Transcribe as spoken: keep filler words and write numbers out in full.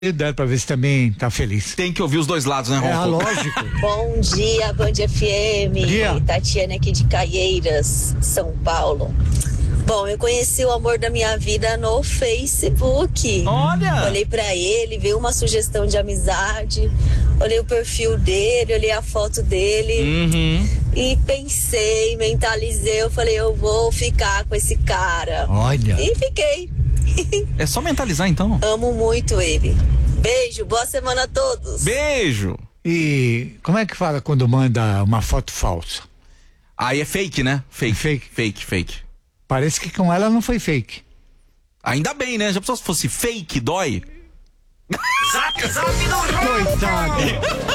dá pra ver se também tá feliz. Tem que ouvir os dois lados, né, Ronco? É, lógico. Bom dia, Band F M. Dia. Tatiana aqui de Caieiras, São Paulo. Bom, eu conheci o amor da minha vida no Facebook. Olha! Olhei pra ele, vi uma sugestão de amizade, olhei o perfil dele, olhei a foto dele Uhum. e pensei, mentalizei, eu falei, eu vou ficar com esse cara. Olha. E fiquei. É só mentalizar, então. Amo muito ele. Beijo, boa semana a todos. Beijo! E como é que fala quando manda uma foto falsa? Aí é fake, né? Fake. Fake. Fake, fake. Parece que com ela não foi fake. Ainda bem, né? Já pensou se fosse fake, dói? Zap, zap do João. Coitada.